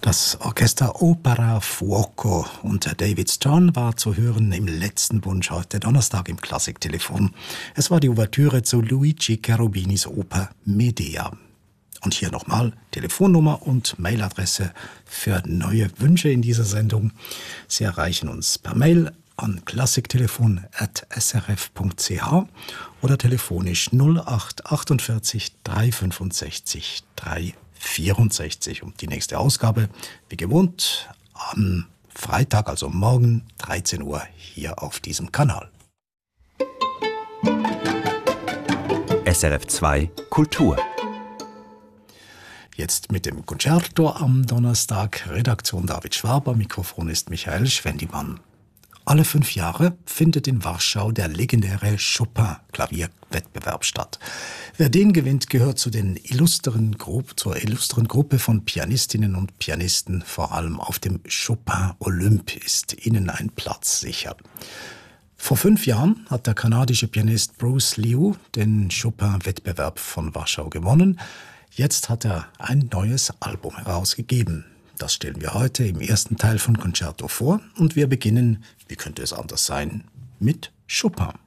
Das Orchester Opera Fuoco unter David Stern war zu hören im letzten Wunsch heute Donnerstag im Klassiktelefon. Es war die Ouvertüre zu Luigi Cherubinis Oper Medea. Und hier nochmal Telefonnummer und Mailadresse für neue Wünsche in dieser Sendung. Sie erreichen uns per Mail an klassiktelefon@srf.ch oder telefonisch 0848 365 364. Und die nächste Ausgabe, wie gewohnt, am Freitag, also morgen, 13 Uhr, hier auf diesem Kanal. SRF 2 Kultur. Jetzt mit dem Concerto am Donnerstag. Redaktion David Schwaber, Mikrofon ist Michael Schwendimann. Alle 5 Jahre findet in Warschau der legendäre Chopin-Klavierwettbewerb statt. Wer den gewinnt, gehört zur illustren Gruppe von Pianistinnen und Pianisten. Vor allem auf dem Chopin-Olymp ist ihnen ein Platz sicher. Vor 5 Jahren hat der kanadische Pianist Bruce Liu den Chopin-Wettbewerb von Warschau gewonnen. Jetzt hat er ein neues Album herausgegeben. Das stellen wir heute im ersten Teil von Concerto vor und wir beginnen, wie könnte es anders sein, mit Chopin.